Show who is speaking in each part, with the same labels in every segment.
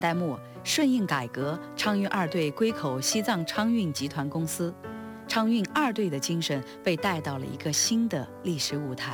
Speaker 1: 代末，顺应改革，昌运二队归口西藏昌运集团公司，昌运二队的精神被带到了一个新的历史舞台。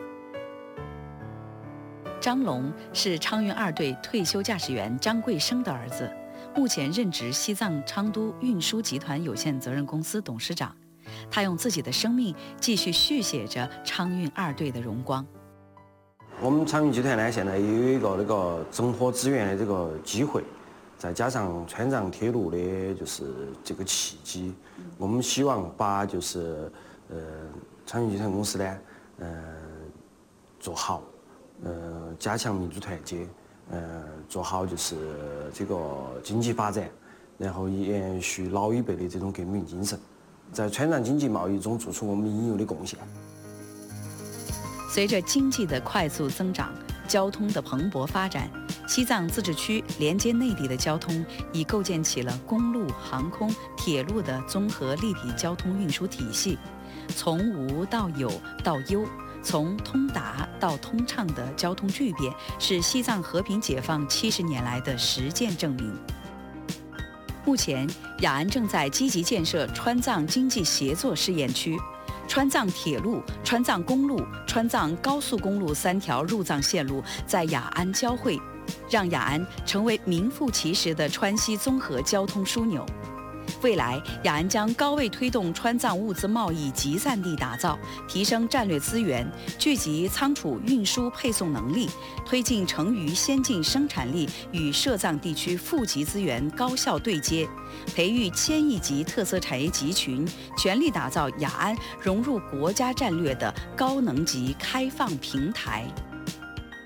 Speaker 1: 张龙是昌运二队退休驾驶员张贵生的儿子，目前任职西藏昌都运输集团有限责任公司董事长。他用自己的生命继续续写着昌运二队的荣光。
Speaker 2: 我们昌运集团呢，现在也有一个整合资源的这个机会，再加上川藏铁路的就是这个契机，我们希望把昌运集团公司呢，做好，加强民主团结，做好就是这个经济发展，然后延续老一辈的这种革命精神，在川藏经济贸易中做出我们应有的贡献。
Speaker 1: 随着经济的快速增长，交通的蓬勃发展，西藏自治区连接内地的交通已构建起了公路、航空、铁路的综合立体交通运输体系。从无到有到优，从通达到通畅的交通巨变，是西藏和平解放70年来的实践证明。目前，雅安正在积极建设川藏经济协作试验区。川藏铁路、川藏公路、川藏高速公路3条入藏线路在雅安交汇，让雅安成为名副其实的川西综合交通枢纽。未来，雅安将高位推动川藏物资贸易集散地打造，提升战略资源，聚集仓储运输配送能力，推进成渝先进生产力与涉藏地区富集资源高效对接，培育1000亿级特色产业集群，全力打造雅安融入国家战略的高能级开放平台。